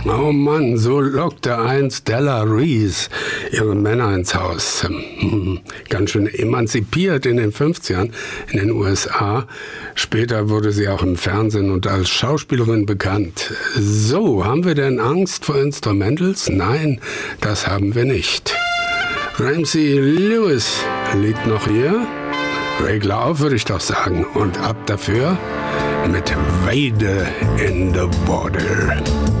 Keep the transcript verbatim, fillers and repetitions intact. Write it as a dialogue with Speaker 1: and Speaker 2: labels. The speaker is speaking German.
Speaker 1: Oh Mann, so lockte einst Della Reese ihre Männer ins Haus. Hm, ganz schön emanzipiert in den fünfzigern in den U S A. Später wurde sie auch im Fernsehen und als Schauspielerin bekannt. So, haben wir denn Angst vor Instrumentals? Nein, das haben wir nicht. Ramsey Lewis liegt noch hier. Regler auf, würde ich doch sagen. Und ab dafür mit Wade in the Water.